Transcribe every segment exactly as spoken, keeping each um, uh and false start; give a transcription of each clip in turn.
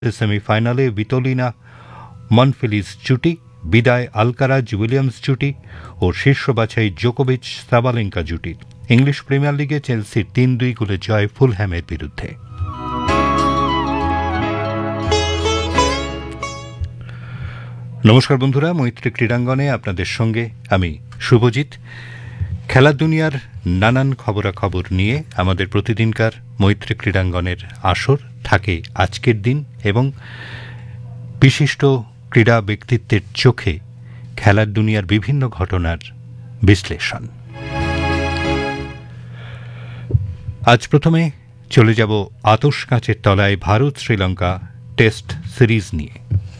সেমিফাইনালে ভিটোলিনা মনফিলিস জুটি, বিদায় আলকারাজ উইলিয়ামস জুটি ও শীর্ষ বাছাই জোকোভিচ সাবালেঙ্কা জুটির। ইংলিশ প্রিমিয়ার লিগে চেলসির তিন দুই গোলে জয় ফুলহ্যামের বিরুদ্ধে। নমস্কার বন্ধুরা, মৈত্রী ক্রীড়াঙ্গনে আপনাদের সঙ্গে আমি শুভজিৎ। খেলার দুনিয়ার নানান খবরাখবর নিয়ে আমাদের প্রতিদিনকার মৈত্রী ক্রীড়াঙ্গনের আসর থাকে আজকের দিন এবং বিশিষ্ট ক্রীড়া ব্যক্তিত্বের চোখে খেলার দুনিয়ার বিভিন্ন ঘটনার বিশ্লেষণ। আজ প্রথমে চলে যাব আতশ কাঁচের তলায় ভারত শ্রীলঙ্কা টেস্ট সিরিজ নিয়ে।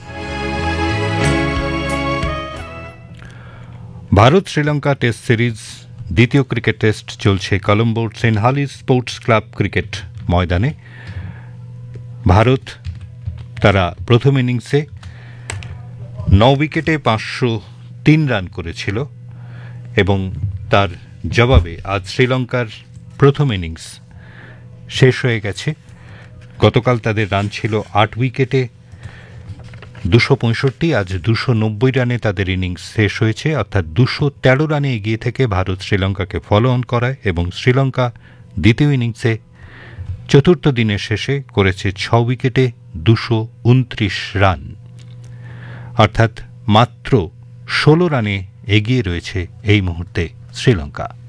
ভারত শ্রীলঙ্কা টেস্ট সিরিজ দ্বিতীয় ক্রিকেট টেস্ট চলছে কলম্বোর সেন্ট হালিস স্পোর্টস ক্লাব ক্রিকেট ময়দানে। ভারত তারা প্রথম ইনিংসে ন উইকেটে পাঁচশো তিন রান করেছিল এবং তার জবাবে আজ শ্রীলঙ্কার প্রথম ইনিংস শেষ হয়ে গেছে। গতকাল তাদের রান ছিল আট উইকেটে দুশো পঁয়ষট্টি, আজ দুশো নব্বই রানে তাদের ইনিংস শেষ হয়েছে, অর্থাৎ দুশো তেরো রানে এগিয়ে থেকে ভারত শ্রীলঙ্কাকে ফলো অন করায় এবং শ্রীলঙ্কা দ্বিতীয় ইনিংসে চতুর্থ দিনের শেষে করেছে ছ উইকেটে দুশো উনত্রিশ রান, অর্থাৎ মাত্র ষোলো রানে এগিয়ে রয়েছে এই মুহূর্তে শ্রীলঙ্কা।